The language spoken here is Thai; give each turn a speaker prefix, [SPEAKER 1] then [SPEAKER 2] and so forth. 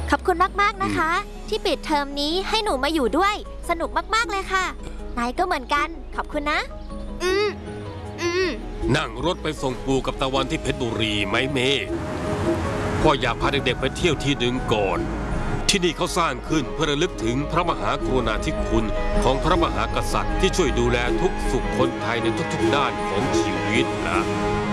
[SPEAKER 1] ขอบคุณมากๆนะคะที่ปิดเทอมนี้ให้หนูมาอยู่ด้วยสนุกมากๆเลยค่ะนายก็เหมือนกันขอบคุณนะ
[SPEAKER 2] นั่งรถไปส่งปู่กับตะวันที่เพชรบุรีไหมเมย์พ่ออยากพาเด็กๆไปเที่ยวที่หนึ่งก่อนที่นี่เขาสร้างขึ้นเพื่อระลึกถึงพระมหากรุณาธิคุณของพระมหากษัตริย์ที่ช่วยดูแลทุกสุขคนไทยในทุกๆด้านของชีวิตนะ